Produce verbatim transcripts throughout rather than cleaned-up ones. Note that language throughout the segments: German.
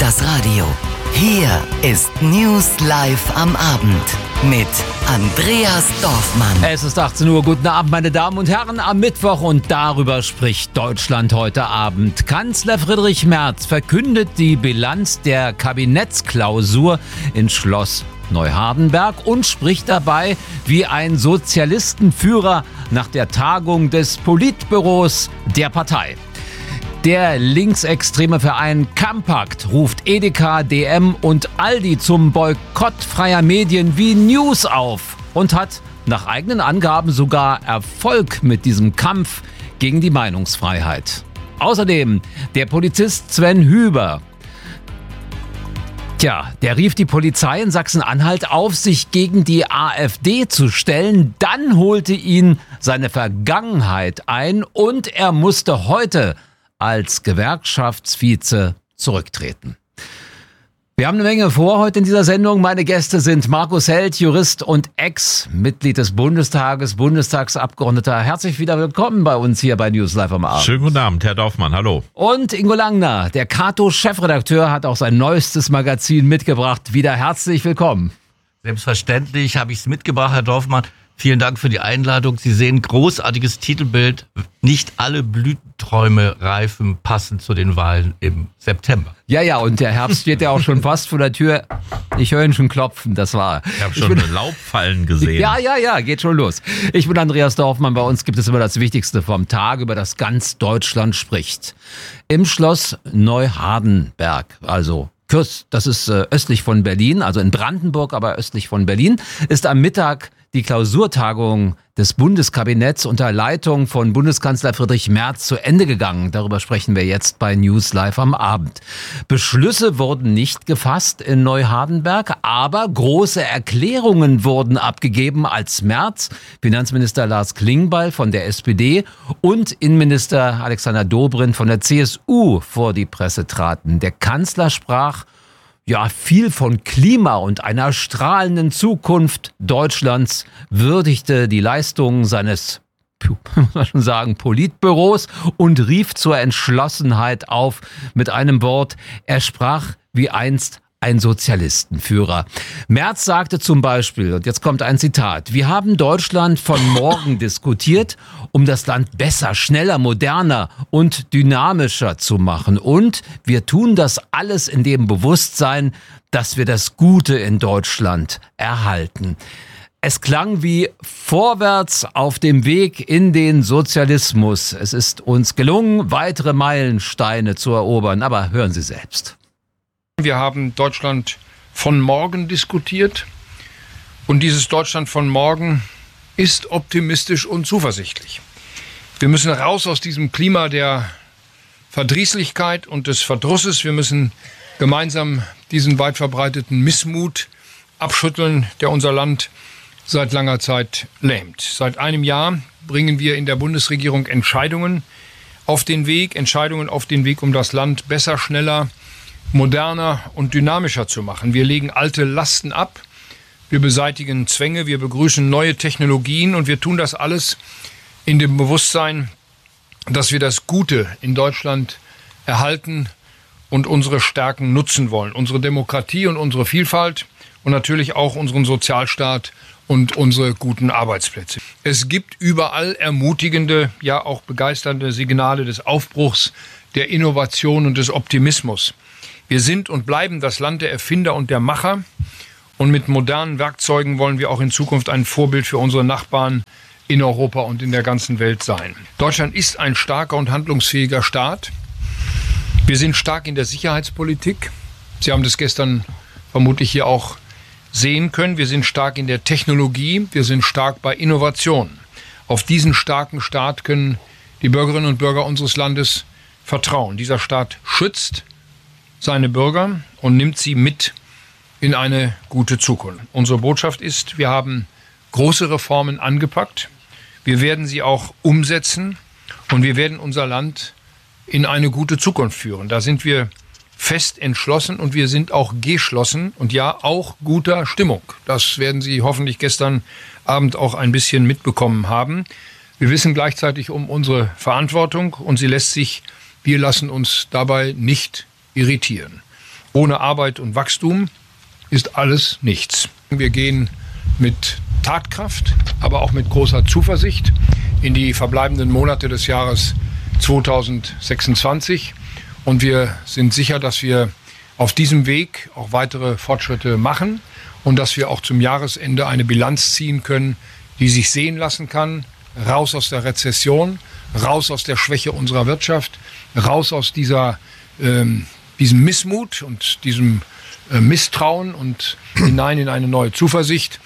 das Radio. Hier ist News Live am Abend mit Andreas Dorfmann. Es ist achtzehn Uhr. Guten Abend, meine Damen und Herren, am Mittwoch, und darüber spricht Deutschland heute Abend. Kanzler Friedrich Merz verkündet die Bilanz der Kabinettsklausur in Schloss Neuhardenberg und spricht dabei wie ein Sozialistenführer nach der Tagung des Politbüros der Partei. Der linksextreme Verein Campakt ruft Edeka, D M und Aldi zum Boykott freier Medien wie News auf und hat nach eigenen Angaben sogar Erfolg mit diesem Kampf gegen die Meinungsfreiheit. Außerdem der Polizist Sven Hüber. Tja, der rief die Polizei in Sachsen-Anhalt auf, sich gegen die AfD zu stellen. Dann holte ihn seine Vergangenheit ein und er musste heute als Gewerkschaftsvize zurücktreten. Wir haben eine Menge vor heute in dieser Sendung. Meine Gäste sind Markus Held, Jurist und Ex-Mitglied des Bundestages, Bundestagsabgeordneter. Herzlich wieder willkommen bei uns hier bei News Live am Abend. Schönen guten Abend, Herr Dorfmann, hallo. Und Ingo Langner, der Kato-Chefredakteur, hat auch sein neuestes Magazin mitgebracht. Wieder herzlich willkommen. Selbstverständlich habe ich es mitgebracht, Herr Dorfmann. Vielen Dank für die Einladung. Sie sehen großartiges Titelbild. Nicht alle Blütenträume reifen passend zu den Wahlen im September. Ja, ja, und der Herbst steht ja auch schon fast vor der Tür. Ich höre ihn schon klopfen, das war. Ich habe schon bin, Laubfallen gesehen. Ja, ja, ja, geht schon los. Ich bin Andreas Dorfmann. Bei uns gibt es immer das Wichtigste vom Tag, über das ganz Deutschland spricht. Im Schloss Neuhardenberg, also Kürz, das ist äh, östlich von Berlin, also in Brandenburg, aber östlich von Berlin, ist am Mittag die Klausurtagung des Bundeskabinetts unter Leitung von Bundeskanzler Friedrich Merz zu Ende gegangen. Darüber sprechen wir jetzt bei News Live am Abend. Beschlüsse wurden nicht gefasst in Neuhardenberg, aber große Erklärungen wurden abgegeben, als Merz, Finanzminister Lars Klingbeil von der S P D und Innenminister Alexander Dobrindt von der C S U vor die Presse traten. Der Kanzler sprach ja viel von Klima und einer strahlenden Zukunft Deutschlands, würdigte die Leistungen seines, muss man schon sagen, Politbüros und rief zur Entschlossenheit auf. Mit einem Wort, er sprach wie einst ein Sozialistenführer. Merz sagte zum Beispiel, und jetzt kommt ein Zitat: Wir haben Deutschland von morgen diskutiert, um das Land besser, schneller, moderner und dynamischer zu machen. Und wir tun das alles in dem Bewusstsein, dass wir das Gute in Deutschland erhalten. Es klang wie vorwärts auf dem Weg in den Sozialismus. Es ist uns gelungen, weitere Meilensteine zu erobern. Aber hören Sie selbst. Wir haben Deutschland von morgen diskutiert und dieses Deutschland von morgen ist optimistisch und zuversichtlich. Wir müssen raus aus diesem Klima der Verdrießlichkeit und des Verdrusses. Wir müssen gemeinsam diesen weit verbreiteten Missmut abschütteln, der unser Land seit langer Zeit lähmt. Seit einem Jahr bringen wir in der Bundesregierung Entscheidungen auf den Weg, Entscheidungen auf den Weg, um das Land besser, schneller, moderner und dynamischer zu machen. Wir legen alte Lasten ab, wir beseitigen Zwänge, wir begrüßen neue Technologien und wir tun das alles in dem Bewusstsein, dass wir das Gute in Deutschland erhalten und unsere Stärken nutzen wollen. Unsere Demokratie und unsere Vielfalt und natürlich auch unseren Sozialstaat und unsere guten Arbeitsplätze. Es gibt überall ermutigende, ja auch begeisternde Signale des Aufbruchs, der Innovation und des Optimismus. Wir sind und bleiben das Land der Erfinder und der Macher. Und mit modernen Werkzeugen wollen wir auch in Zukunft ein Vorbild für unsere Nachbarn in Europa und in der ganzen Welt sein. Deutschland ist ein starker und handlungsfähiger Staat. Wir sind stark in der Sicherheitspolitik. Sie haben das gestern vermutlich hier auch sehen können. Wir sind stark in der Technologie. Wir sind stark bei Innovation. Auf diesen starken Staat können die Bürgerinnen und Bürger unseres Landes vertrauen. Dieser Staat schützt seine Bürger und nimmt sie mit in eine gute Zukunft. Unsere Botschaft ist, wir haben große Reformen angepackt. Wir werden sie auch umsetzen und wir werden unser Land in eine gute Zukunft führen. Da sind wir fest entschlossen und wir sind auch geschlossen und ja, auch guter Stimmung. Das werden Sie hoffentlich gestern Abend auch ein bisschen mitbekommen haben. Wir wissen gleichzeitig um unsere Verantwortung und sie lässt sich, wir lassen uns dabei nicht irritieren. Ohne Arbeit und Wachstum ist alles nichts. Wir gehen mit Tatkraft, aber auch mit großer Zuversicht in die verbleibenden Monate des Jahres zweitausendsechsundzwanzig. Und wir sind sicher, dass wir auf diesem Weg auch weitere Fortschritte machen und dass wir auch zum Jahresende eine Bilanz ziehen können, die sich sehen lassen kann. Raus aus der Rezession, raus aus der Schwäche unserer Wirtschaft, raus aus dieser, ähm, diesem Missmut und diesem äh, Misstrauen und hinein in eine neue Zuversicht.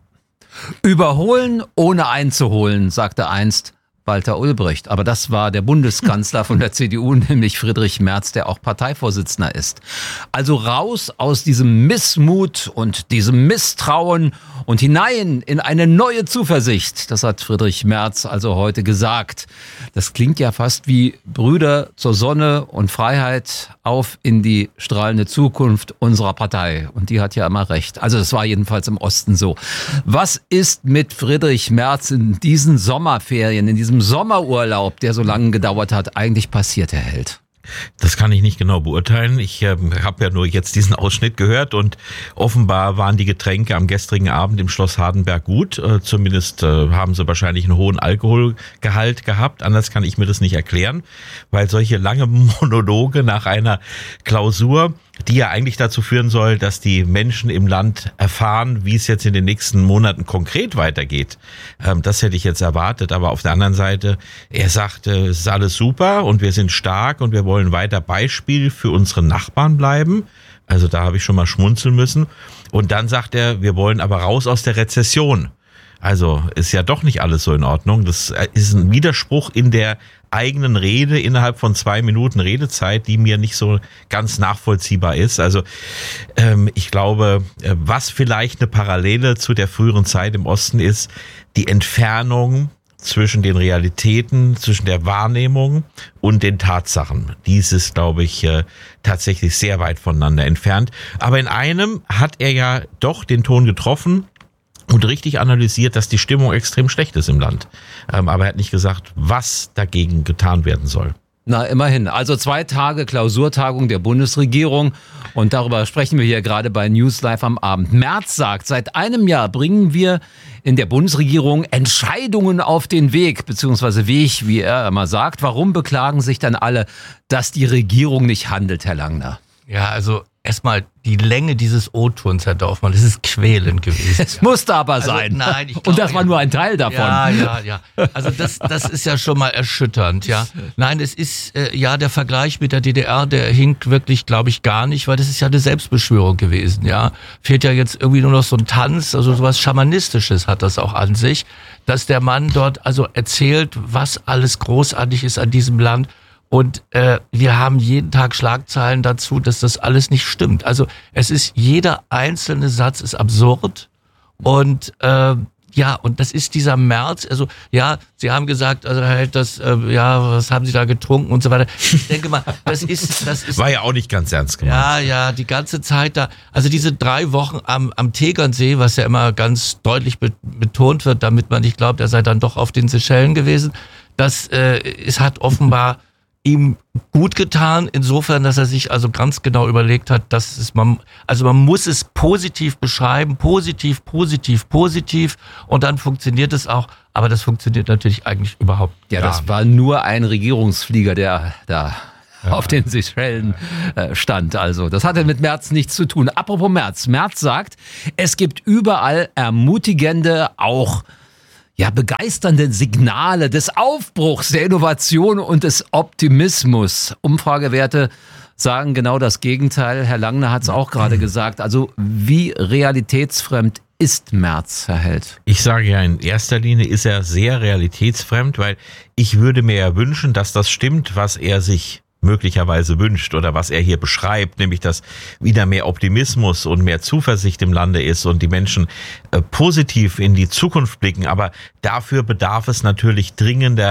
Überholen ohne einzuholen, sagte einst Walter Ulbricht. Aber das war der Bundeskanzler von der C D U, nämlich Friedrich Merz, der auch Parteivorsitzender ist. Also raus aus diesem Missmut und diesem Misstrauen und hinein in eine neue Zuversicht. Das hat Friedrich Merz also heute gesagt. Das klingt ja fast wie Brüder zur Sonne und Freiheit auf in die strahlende Zukunft unserer Partei. Und die hat ja immer recht. Also das war jedenfalls im Osten so. Was ist mit Friedrich Merz in diesen Sommerferien, in diesem Sommerurlaub, der so lange gedauert hat, eigentlich passiert, Herr Held? Das kann ich nicht genau beurteilen. Ich äh, habe ja nur jetzt diesen Ausschnitt gehört und offenbar waren die Getränke am gestrigen Abend im Schloss Hardenberg gut. Äh, zumindest äh, haben sie wahrscheinlich einen hohen Alkoholgehalt gehabt. Anders kann ich mir das nicht erklären, weil solche lange Monologe nach einer Klausur, die ja eigentlich dazu führen soll, dass die Menschen im Land erfahren, wie es jetzt in den nächsten Monaten konkret weitergeht. Ähm, das hätte ich jetzt erwartet. Aber auf der anderen Seite, er sagte, es ist alles super und wir sind stark und wir wollen weiter Beispiel für unsere Nachbarn bleiben. Also da habe ich schon mal schmunzeln müssen. Und dann sagt er, wir wollen aber raus aus der Rezession. Also ist ja doch nicht alles so in Ordnung. Das ist ein Widerspruch in der eigenen Rede innerhalb von zwei Minuten Redezeit, die mir nicht so ganz nachvollziehbar ist. Also ähm, ich glaube, was vielleicht eine Parallele zu der früheren Zeit im Osten ist, die Entfernung zwischen den Realitäten, zwischen der Wahrnehmung und den Tatsachen. Dies ist, glaube ich, äh, tatsächlich sehr weit voneinander entfernt. Aber in einem hat er ja doch den Ton getroffen und richtig analysiert, dass die Stimmung extrem schlecht ist im Land. Ähm, aber er hat nicht gesagt, was dagegen getan werden soll. Na, immerhin. Also zwei Tage Klausurtagung der Bundesregierung. Und darüber sprechen wir hier gerade bei News Live am Abend. Merz sagt, seit einem Jahr bringen wir in der Bundesregierung Entscheidungen auf den Weg, beziehungsweise Weg, wie er immer sagt. Warum beklagen sich dann alle, dass die Regierung nicht handelt, Herr Langner? Ja, also erstmal die Länge dieses O-Tons, Herr Dorfmann, das ist quälend gewesen. Es musste aber Also, sein. nein, ich glaub, Und das war nur ein Teil davon. Ja, ja, ja. Also das, das ist ja schon mal erschütternd, ja. Nein, es ist, äh, ja, der Vergleich mit der D D R, der hinkt wirklich, glaube ich, gar nicht, weil das ist ja eine Selbstbeschwörung gewesen, ja. Fehlt ja jetzt irgendwie nur noch so ein Tanz, also sowas Schamanistisches hat das auch an sich, dass der Mann dort also erzählt, was alles großartig ist an diesem Land. Und äh, wir haben jeden Tag Schlagzeilen dazu, dass das alles nicht stimmt. Also es ist, jeder einzelne Satz ist absurd. Und äh, ja, und das ist dieser Merz. Also ja, Sie haben gesagt, also Herr Held, das, äh, ja, was haben Sie da getrunken und so weiter. Ich denke mal, das ist, das ist. War ja auch nicht ganz ernst gemeint. Ja, ja, die ganze Zeit da. Also diese drei Wochen am, am Tegernsee, was ja immer ganz deutlich be- betont wird, damit man nicht glaubt, er sei dann doch auf den Seychellen gewesen. Das äh, es hat offenbar ihm gut getan, insofern, dass er sich also ganz genau überlegt hat, dass es man, also man muss es positiv beschreiben, positiv, positiv, positiv, und dann funktioniert es auch, aber das funktioniert natürlich eigentlich überhaupt Ja, gar das nicht. war nur ein Regierungsflieger, der da ja. auf den Seychellen äh, stand. Also das hatte mit Merz nichts zu tun. Apropos Merz. Merz sagt, es gibt überall ermutigende, auch ja, begeisternde Signale des Aufbruchs, der Innovation und des Optimismus. Umfragewerte sagen genau das Gegenteil. Herr Langner hat es auch gerade gesagt. Also wie realitätsfremd ist Merz, Herr Held? Ich sage ja, in erster Linie ist er sehr realitätsfremd, weil ich würde mir ja wünschen, dass das stimmt, was er sich möglicherweise wünscht oder was er hier beschreibt, nämlich dass wieder mehr Optimismus und mehr Zuversicht im Lande ist und die Menschen äh, positiv in die Zukunft blicken. Aber dafür bedarf es natürlich dringender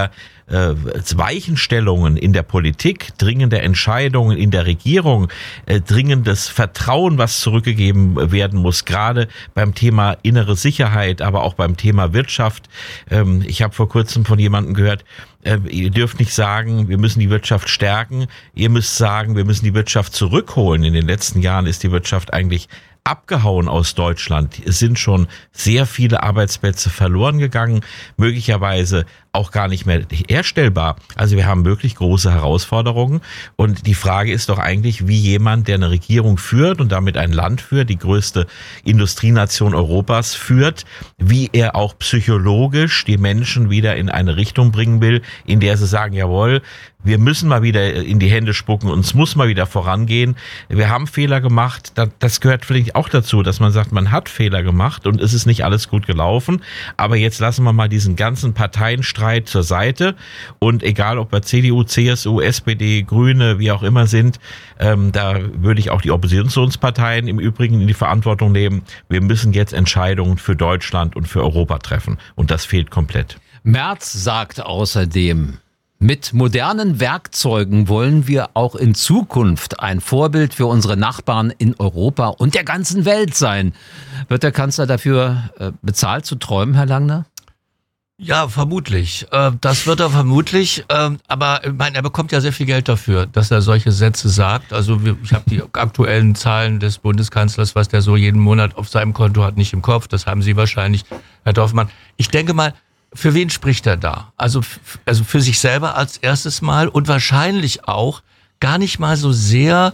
äh, Weichenstellungen in der Politik, dringende Entscheidungen in der Regierung, äh, dringendes Vertrauen, was zurückgegeben werden muss, gerade beim Thema innere Sicherheit, aber auch beim Thema Wirtschaft. Ähm, ich habe vor kurzem von jemandem gehört, äh, ihr dürft nicht sagen, wir müssen die Wirtschaft stärken, ihr müsst sagen, wir müssen die Wirtschaft zurückholen. In den letzten Jahren ist die Wirtschaft eigentlich abgehauen aus Deutschland. Es sind schon sehr viele Arbeitsplätze verloren gegangen, möglicherweise auch gar nicht mehr herstellbar. Also wir haben wirklich große Herausforderungen und die Frage ist doch eigentlich, wie jemand, der eine Regierung führt und damit ein Land führt, die größte Industrienation Europas führt, wie er auch psychologisch die Menschen wieder in eine Richtung bringen will, in der sie sagen, jawohl, wir müssen mal wieder in die Hände spucken, uns muss mal wieder vorangehen. Wir haben Fehler gemacht, das gehört vielleicht auch dazu, dass man sagt, man hat Fehler gemacht und es ist nicht alles gut gelaufen, aber jetzt lassen wir mal diesen ganzen Parteienstreit zur Seite und egal ob bei C D U, C S U, S P D, Grüne, wie auch immer sind, ähm, da würde ich auch die Oppositionsparteien im Übrigen in die Verantwortung nehmen. Wir müssen jetzt Entscheidungen für Deutschland und für Europa treffen und das fehlt komplett. Merz sagt außerdem, mit modernen Werkzeugen wollen wir auch in Zukunft ein Vorbild für unsere Nachbarn in Europa und der ganzen Welt sein. Wird der Kanzler dafür äh, bezahlt zu träumen, Herr Langner? Ja, vermutlich. Äh, das wird er vermutlich. Äh, aber ich meine, er bekommt ja sehr viel Geld dafür, dass er solche Sätze sagt. Also wir, ich habe die aktuellen Zahlen des Bundeskanzlers, was der so jeden Monat auf seinem Konto hat, nicht im Kopf. Das haben Sie wahrscheinlich, Herr Dorfmann. Ich denke mal, für wen spricht er da? Also, also für sich selber als erstes Mal und wahrscheinlich auch gar nicht mal so sehr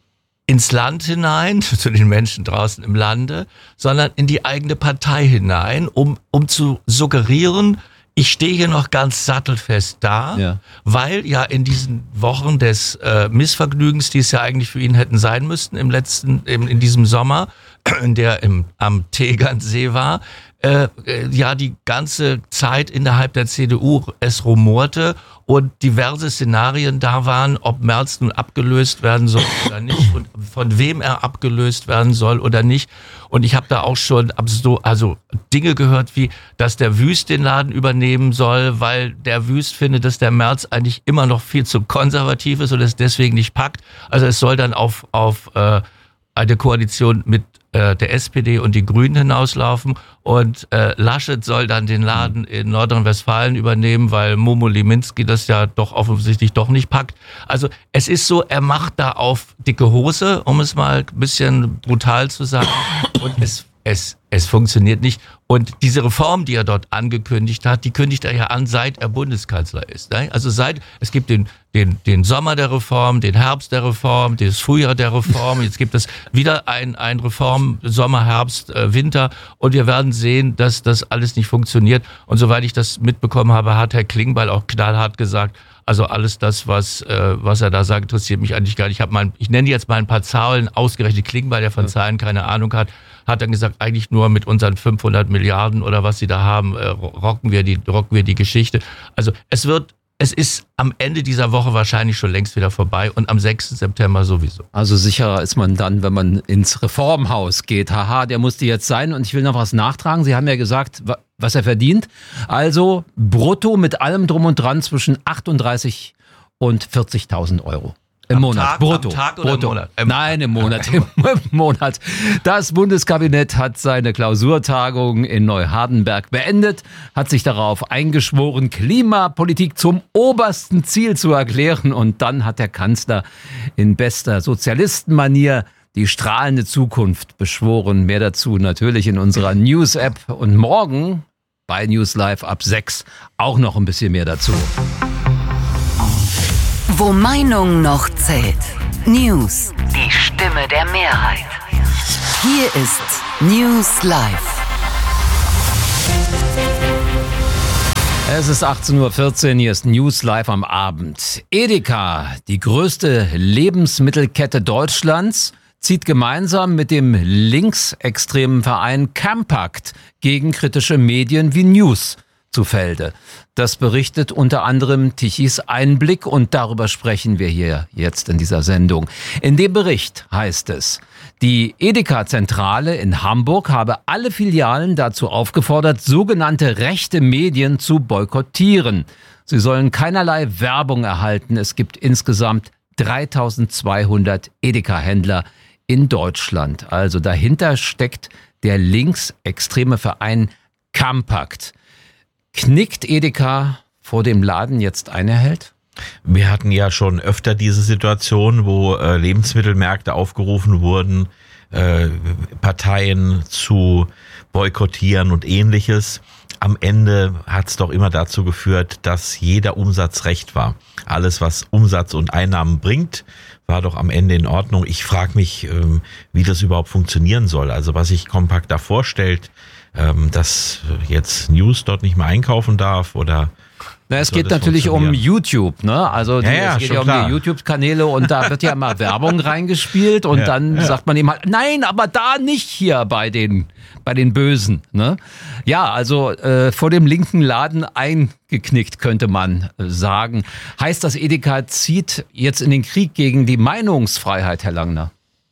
ins Land hinein, zu den Menschen draußen im Lande, sondern in die eigene Partei hinein, um, um zu suggerieren, ich stehe hier noch ganz sattelfest da, ja. weil ja in diesen Wochen des äh, Missvergnügens, die es ja eigentlich für ihn hätten sein müssten im letzten, in, in diesem Sommer, in der im, am Tegernsee war, äh, ja die ganze Zeit innerhalb der C D U es rumorte und diverse Szenarien da waren, ob Merz nun abgelöst werden soll oder nicht und von wem er abgelöst werden soll oder nicht. Und ich habe da auch schon also Dinge gehört, wie, dass der Wüst den Laden übernehmen soll, weil der Wüst findet, dass der Merz eigentlich immer noch viel zu konservativ ist und es deswegen nicht packt. Also es soll dann auf, auf äh, eine Koalition mit äh, der S P D und die Grünen hinauslaufen und äh, Laschet soll dann den Laden in Nordrhein-Westfalen übernehmen, weil Momo Lewinsky das ja doch offensichtlich doch nicht packt. Also es ist so, er macht da auf dicke Hose, um es mal ein bisschen brutal zu sagen, und es Es, es funktioniert nicht. Und diese Reform, die er dort angekündigt hat, die kündigt er ja an, seit er Bundeskanzler ist. Ne? Also seit, es gibt den, den, den Sommer der Reform, den Herbst der Reform, das Frühjahr der Reform. Jetzt gibt es wieder ein, ein Reform, Sommer, Herbst, äh, Winter. Und wir werden sehen, dass das alles nicht funktioniert. Und soweit ich das mitbekommen habe, hat Herr Klingbeil auch knallhart gesagt, also alles das, was äh, was er da sagt, interessiert mich eigentlich gar nicht. Ich habe mal, ich nenne jetzt mal ein paar Zahlen ausgerechnet. Klingbeil, der von Zahlen keine Ahnung hat, hat dann gesagt, eigentlich nur mit unseren fünfhundert Milliarden oder was sie da haben, äh, rocken wir die rocken wir die Geschichte. Also es wird Es ist am Ende dieser Woche wahrscheinlich schon längst wieder vorbei und am sechsten September sowieso. Also sicherer ist man dann, wenn man ins Reformhaus geht. Haha, der musste jetzt sein. Und ich will noch was nachtragen. Sie haben ja gesagt, was er verdient. Also brutto mit allem drum und dran zwischen achtunddreißig und vierzigtausend Euro. Im am Monat, Tag, brutto. Am Tag oder brutto. im Monat? Im Nein, im Monat, im Monat. Das Bundeskabinett hat seine Klausurtagung in Neuhardenberg beendet, hat sich darauf eingeschworen, Klimapolitik zum obersten Ziel zu erklären. Und dann hat der Kanzler in bester Sozialistenmanier die strahlende Zukunft beschworen. Mehr dazu natürlich in unserer News-App. Und morgen bei News Live ab sechs auch noch ein bisschen mehr dazu. Wo Meinung noch zählt. News. Die Stimme der Mehrheit. Hier ist News Live. Es ist achtzehn Uhr vierzehn, hier ist News Live am Abend. Edeka, die größte Lebensmittelkette Deutschlands, zieht gemeinsam mit dem linksextremen Verein Campact gegen kritische Medien wie News zu Felde. Das berichtet unter anderem Tichys Einblick und darüber sprechen wir hier jetzt in dieser Sendung. In dem Bericht heißt es, die Edeka-Zentrale in Hamburg habe alle Filialen dazu aufgefordert, sogenannte rechte Medien zu boykottieren. Sie sollen keinerlei Werbung erhalten. Es gibt insgesamt dreitausendzweihundert Edeka-Händler in Deutschland. Also dahinter steckt der linksextreme Verein Campact. Knickt Edeka vor dem Laden jetzt Einhalt? Wir hatten ja schon öfter diese Situation, wo äh, Lebensmittelmärkte aufgerufen wurden, äh, Parteien zu boykottieren und Ähnliches. Am Ende hat es doch immer dazu geführt, dass jeder Umsatz recht war. Alles, was Umsatz und Einnahmen bringt, war doch am Ende in Ordnung. Ich frage mich, ähm, wie das überhaupt funktionieren soll. Also was sich Campact da vorstellt, ähm, dass jetzt News dort nicht mehr einkaufen darf oder... Na, es geht natürlich um YouTube, ne? Also die, ja, ja, es geht ja um klar. die YouTube-Kanäle und da wird ja immer Werbung reingespielt und ja, dann ja. sagt man ihm halt, nein, aber da nicht hier bei den bei den Bösen, ne? Ja, also äh, vor dem linken Laden eingeknickt, könnte man sagen. Heißt das, Edeka zieht jetzt in den Krieg gegen die Meinungsfreiheit, Herr Langner?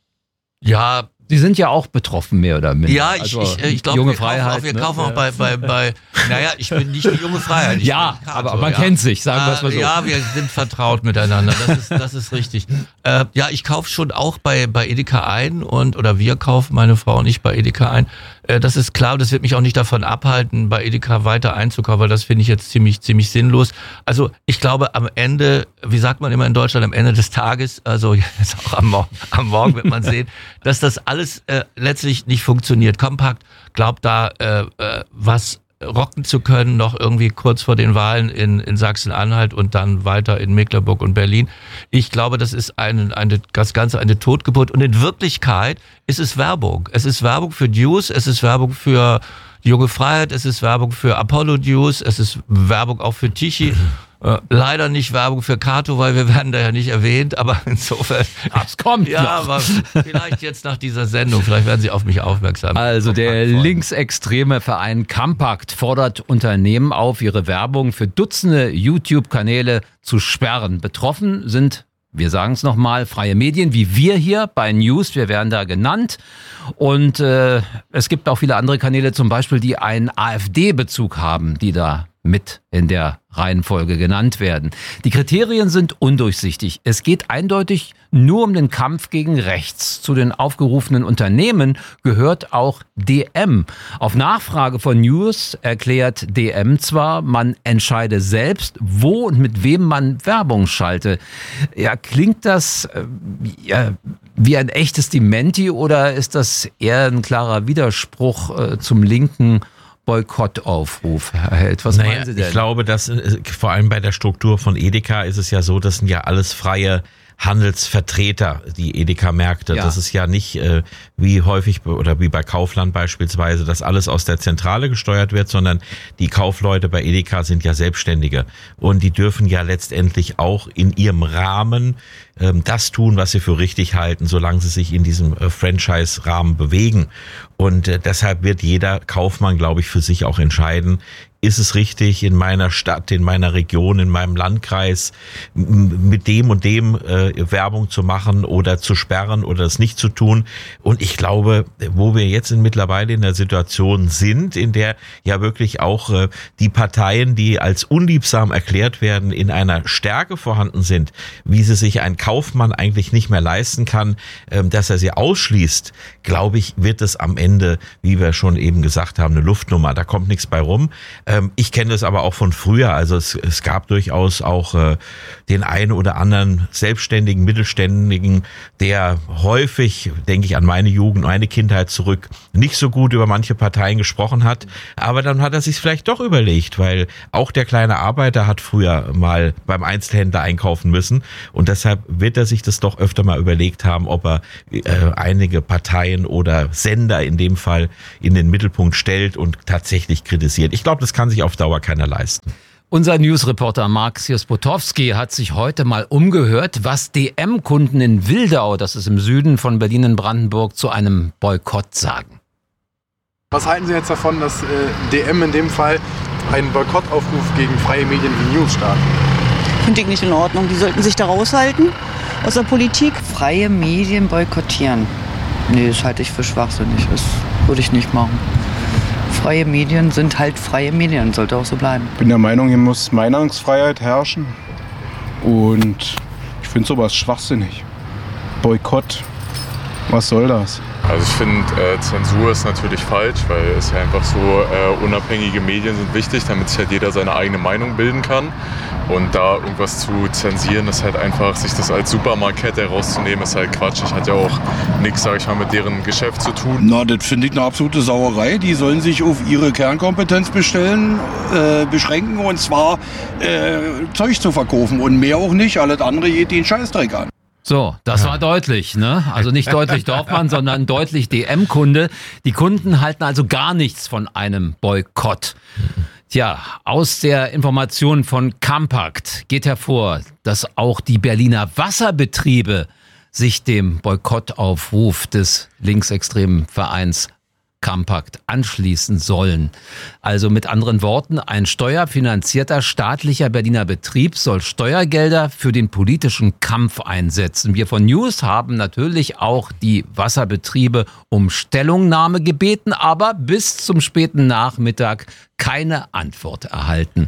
Ja, Sie sind ja auch betroffen, mehr oder minder. Ja, ich, also, ich, ich glaube, junge wir kaufen Freiheit, auch, wir ne? kaufen auch bei, bei, bei, naja, ich bin nicht die junge Freiheit. Ich Ja, bin Kato, aber man ja. kennt sich, sagen wir es mal so. Ja, wir sind vertraut miteinander, das ist, das ist richtig. Äh, ja, ich kaufe schon auch bei, bei Edeka ein und, oder wir kaufen, meine Frau und ich, bei Edeka ein. Äh, das ist klar, das wird mich auch nicht davon abhalten, bei Edeka weiter einzukaufen, weil das finde ich jetzt ziemlich, ziemlich sinnlos. Also, ich glaube, am Ende, wie sagt man immer in Deutschland, am Ende des Tages, also jetzt auch am Morgen, am Morgen wird man sehen, dass das alles äh, letztlich nicht funktioniert. Campact glaubt da, äh, äh, was rocken zu können, noch irgendwie kurz vor den Wahlen in, in Sachsen-Anhalt und dann weiter in Mecklenburg und Berlin. Ich glaube, das ist eine, eine, das Ganze eine Totgeburt. Und in Wirklichkeit ist es Werbung. Es ist Werbung für News, es ist Werbung für Junge Freiheit, es ist Werbung für Apollo News, es ist Werbung auch für Tichy. Äh, leider nicht Werbung für Kato, weil wir werden da ja nicht erwähnt, aber insofern. Es kommt Ja, noch. aber vielleicht jetzt nach dieser Sendung, vielleicht werden Sie auf mich aufmerksam. Also der Campact linksextreme Verein Campact fordert Unternehmen auf, ihre Werbung für Dutzende YouTube-Kanäle zu sperren. Betroffen sind, wir sagen es nochmal, freie Medien wie wir hier bei News, wir werden da genannt. Und äh, es gibt auch viele andere Kanäle, zum Beispiel, die einen AfD-Bezug haben, die da mit in der Reihenfolge genannt werden. Die Kriterien sind undurchsichtig. Es geht eindeutig nur um den Kampf gegen rechts. Zu den aufgerufenen Unternehmen gehört auch D M. Auf Nachfrage von News erklärt D M zwar, man entscheide selbst, wo und mit wem man Werbung schalte. Ja, klingt das äh, ja, wie ein echtes Dementi oder ist das eher ein klarer Widerspruch äh, zum linken Boykottaufruf, Herr Held? Was naja, meinen Sie denn? Ich glaube, dass äh, vor allem bei der Struktur von Edeka ist es ja so, das sind ja alles freie Handelsvertreter, die Edeka-Märkte. Ja. Das ist ja nicht äh, wie häufig oder wie bei Kaufland beispielsweise, dass alles aus der Zentrale gesteuert wird, sondern die Kaufleute bei Edeka sind ja Selbstständige und die dürfen ja letztendlich auch in ihrem Rahmen ähm, das tun, was sie für richtig halten, solange sie sich in diesem äh, Franchise-Rahmen bewegen. Und äh, deshalb wird jeder Kaufmann, glaube ich, für sich auch entscheiden, ist es richtig, in meiner Stadt, in meiner Region, in meinem Landkreis m- mit dem und dem äh, Werbung zu machen oder zu sperren oder es nicht zu tun. Und ich glaube, wo wir jetzt in, mittlerweile in der Situation sind, in der ja wirklich auch äh, die Parteien, die als unliebsam erklärt werden, in einer Stärke vorhanden sind, wie sie sich ein Kaufmann eigentlich nicht mehr leisten kann, äh, dass er sie ausschließt, glaube ich, wird es am Ende, wie wir schon eben gesagt haben, eine Luftnummer. Da kommt nichts bei rum. Ich kenne das aber auch von früher. Also es, es gab durchaus auch äh, den einen oder anderen selbstständigen, Mittelständigen, der häufig, denke ich an meine Jugend, meine Kindheit zurück, nicht so gut über manche Parteien gesprochen hat. Aber dann hat er sich vielleicht doch überlegt, weil auch der kleine Arbeiter hat früher mal beim Einzelhändler einkaufen müssen. Und deshalb wird er sich das doch öfter mal überlegt haben, ob er äh, einige Parteien oder Sender in dem Fall in den Mittelpunkt stellt und tatsächlich kritisiert. Ich glaube, das kann sich auf Dauer keiner leisten. Unser Newsreporter Marxius Potowski hat sich heute mal umgehört, was D M-Kunden in Wildau, das ist im Süden von Berlin in Brandenburg, zu einem Boykott sagen. Was halten Sie jetzt davon, dass äh, D M in dem Fall einen Boykottaufruf gegen freie Medien wie News startet? Finde ich nicht in Ordnung. Die sollten sich da raushalten aus der Politik. Freie Medien boykottieren? Nee, das halte ich für schwachsinnig. Das würde ich nicht machen. Freie Medien sind halt freie Medien, sollte auch so bleiben. Ich bin der Meinung, hier muss Meinungsfreiheit herrschen. Und ich finde sowas schwachsinnig. Boykott, was soll das? Also ich finde, äh, Zensur ist natürlich falsch, weil es ja einfach so, äh, unabhängige Medien sind wichtig, damit sich halt jeder seine eigene Meinung bilden kann. Und da irgendwas zu zensieren, ist halt einfach, sich das als Supermarktkette herauszunehmen, ist halt quatschig. Hat ja auch nichts, sag ich mal, mit deren Geschäft zu tun. Na, das finde ich eine absolute Sauerei. Die sollen sich auf ihre Kernkompetenz bestellen, äh, beschränken, und zwar äh, Zeug zu verkaufen und mehr auch nicht. Alles andere geht den Scheißdreck an. So, das war deutlich, ne? Also nicht deutlich Dorfmann, sondern deutlich D M-Kunde. Die Kunden halten also gar nichts von einem Boykott. Tja, aus der Information von Campact geht hervor, dass auch die Berliner Wasserbetriebe sich dem Boykottaufruf des linksextremen Vereins Campact anschließen sollen. Also mit anderen Worten, ein steuerfinanzierter staatlicher Berliner Betrieb soll Steuergelder für den politischen Kampf einsetzen. Wir von News haben natürlich auch die Wasserbetriebe um Stellungnahme gebeten, aber bis zum späten Nachmittag keine Antwort erhalten.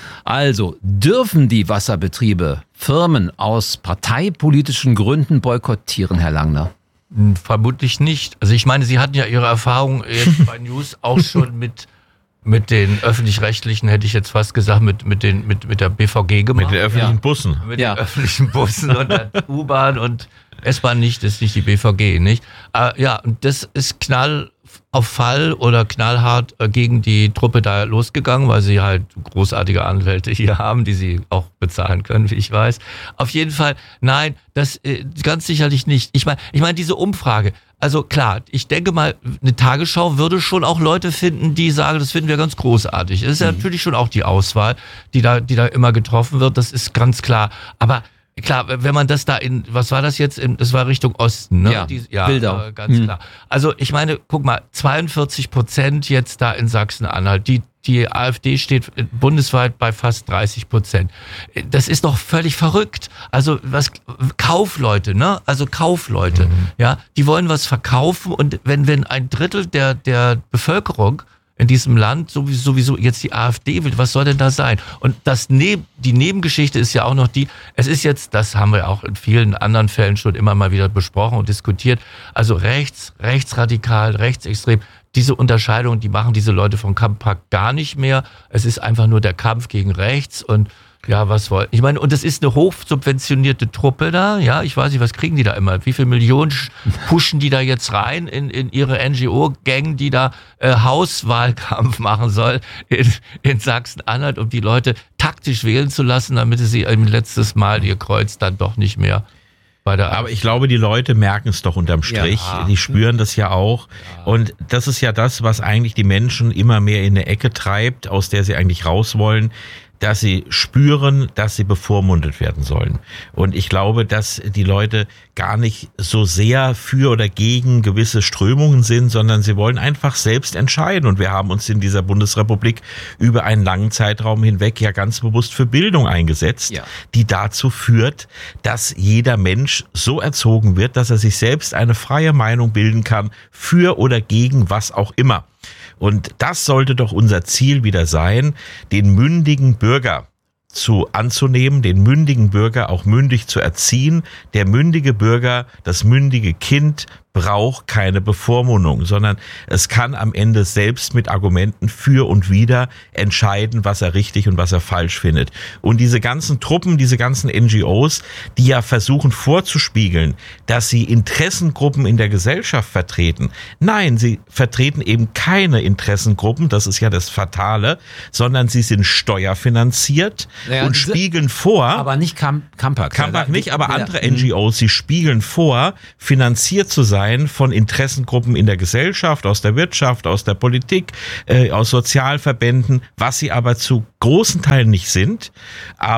Also, dürfen die Wasserbetriebe Firmen aus parteipolitischen Gründen boykottieren, Herr Langner? Vermutlich nicht. Also ich meine, Sie hatten ja Ihre Erfahrung jetzt bei News auch schon mit mit den öffentlich-rechtlichen, hätte ich jetzt fast gesagt, mit mit den mit mit der B V G gemacht. Mit den öffentlichen ja. Bussen. Mit ja. den öffentlichen Bussen und der U-Bahn und S-Bahn nicht, das ist nicht die B V G, nicht? Aber ja, und das ist knall auf Fall oder knallhart gegen die Truppe da losgegangen, weil sie halt großartige Anwälte hier haben, die sie auch bezahlen können, wie ich weiß. Auf jeden Fall, nein, das äh, ganz sicherlich nicht. Ich meine, ich meine diese Umfrage, also klar, ich denke mal, eine Tagesschau würde schon auch Leute finden, die sagen, das finden wir ganz großartig. Es ist ja mhm. natürlich schon auch die Auswahl, die da, die da immer getroffen wird, das ist ganz klar. Aber klar, wenn man das da in, was war das jetzt? In, das war Richtung Osten, ne? Ja, Die, ja Bildau. Äh, ganz hm. klar. Also ich meine, guck mal, zweiundvierzig Prozent jetzt da in Sachsen-Anhalt. Die, die AfD steht bundesweit bei fast dreißig Prozent. Das ist doch völlig verrückt. Also was, Kaufleute, ne? Also Kaufleute, mhm. ja? Die wollen was verkaufen, und wenn, wenn ein Drittel der, der Bevölkerung in diesem Land sowieso, sowieso jetzt die AfD will, was soll denn da sein? Und das neben, die Nebengeschichte ist ja auch noch die, es ist jetzt, das haben wir auch in vielen anderen Fällen schon immer mal wieder besprochen und diskutiert, also rechts, rechtsradikal, rechtsextrem, diese Unterscheidung, die machen diese Leute von Campact gar nicht mehr. Es ist einfach nur der Kampf gegen rechts und ja, was wollen. Ich meine, und es ist eine hochsubventionierte Truppe da, ja, ich weiß nicht, was kriegen die da immer? Wie viel Millionen pushen die da jetzt rein in, in ihre N G O-Gang, die da äh, Hauswahlkampf machen soll in, in Sachsen-Anhalt, um die Leute taktisch wählen zu lassen, damit sie im letztes Mal ihr Kreuz dann doch nicht mehr bei der. Aber ich glaube, die Leute merken es doch unterm Strich. Ja. Die spüren das ja auch. Ja. Und das ist ja das, was eigentlich die Menschen immer mehr in eine Ecke treibt, aus der sie eigentlich raus wollen, dass sie spüren, dass sie bevormundet werden sollen. Und ich glaube, dass die Leute gar nicht so sehr für oder gegen gewisse Strömungen sind, sondern sie wollen einfach selbst entscheiden. Und wir haben uns in dieser Bundesrepublik über einen langen Zeitraum hinweg ja ganz bewusst für Bildung eingesetzt, ja. die dazu führt, dass jeder Mensch so erzogen wird, dass er sich selbst eine freie Meinung bilden kann, für oder gegen was auch immer. Und das sollte doch unser Ziel wieder sein, den mündigen Bürger zu anzunehmen, den mündigen Bürger auch mündig zu erziehen. Der mündige Bürger, das mündige Kind braucht keine Bevormundung, sondern es kann am Ende selbst mit Argumenten für und wider entscheiden, was er richtig und was er falsch findet. Und diese ganzen Truppen, diese ganzen N G Os, die ja versuchen vorzuspiegeln, dass sie Interessengruppen in der Gesellschaft vertreten. Nein, sie vertreten eben keine Interessengruppen, das ist ja das Fatale, sondern sie sind steuerfinanziert naja, und spiegeln vor. Aber nicht Campact. Campact nicht, aber andere N G Os, sie spiegeln vor, finanziert zu sein von Interessengruppen in der Gesellschaft, aus der Wirtschaft, aus der Politik, äh, aus Sozialverbänden, was sie aber zu großen Teilen nicht sind. Aber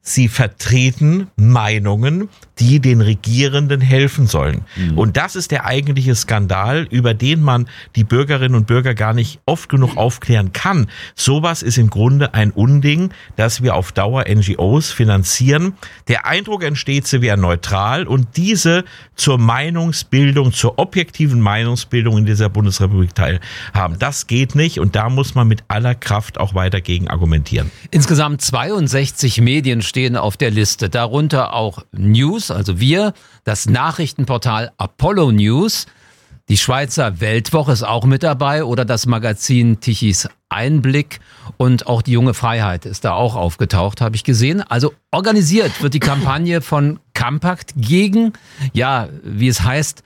sie vertreten Meinungen, die den Regierenden helfen sollen. Mhm. Und das ist der eigentliche Skandal, über den man die Bürgerinnen und Bürger gar nicht oft genug aufklären kann. Sowas ist im Grunde ein Unding, dass wir auf Dauer N G Os finanzieren. Der Eindruck entsteht, sie wären neutral und diese zur Meinungsbildung, zur objektiven Meinungsbildung in dieser Bundesrepublik teilhaben. Das geht nicht und da muss man mit aller Kraft auch weiter gegen argumentieren. Insgesamt zweiundsechzig Medien stehen auf der Liste, darunter auch News, also wir, das Nachrichtenportal Apollo News, die Schweizer Weltwoche ist auch mit dabei oder das Magazin Tichys Einblick und auch die Junge Freiheit ist da auch aufgetaucht, habe ich gesehen. Also organisiert wird die Kampagne von Campact gegen, ja, wie es heißt,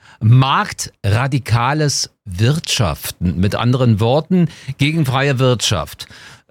marktradikales Wirtschaften. Mit anderen Worten, gegen freie Wirtschaft.